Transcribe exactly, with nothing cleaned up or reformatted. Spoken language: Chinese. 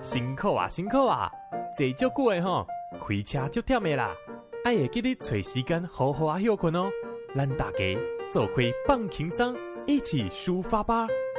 辛苦啊，辛苦啊！坐足久的吼，开车足忝的啦，爱会记得找时间好好啊休困哦。咱大家做伙放轻松，一起出发吧！